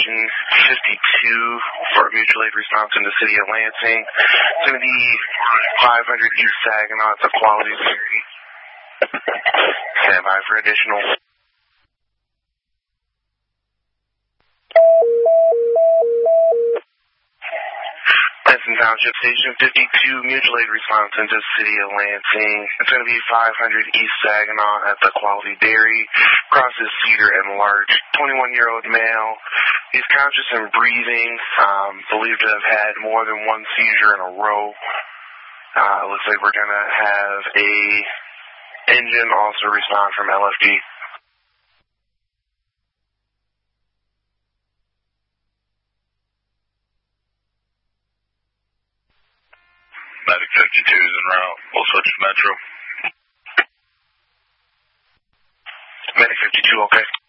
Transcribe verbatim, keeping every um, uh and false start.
Station fifty-two for mutual aid response in the city of Lansing. It's going to be five hundred East Saginaw. It's a quality series. Stand by for additional. Lansing Township Station fifty-two, mutual aid response into the city of Lansing. It's going to be five hundred East Saginaw at the Quality Dairy. Crosses Cedar and Larch. twenty-one-year-old male. He's conscious and breathing. Um, believed to have had more than one seizure in a row. Uh, looks like we're going to have a engine also respond from L F D. Medic fifty-two is en route. We'll switch to Metro. Medic fifty-two, okay.